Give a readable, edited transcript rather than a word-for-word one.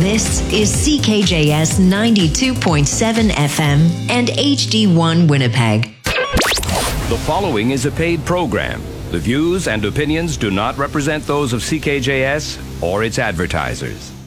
This is CKJS 92.7 FM and HD1 Winnipeg. The following is a paid program. The views and opinions do not represent those of CKJS or its advertisers.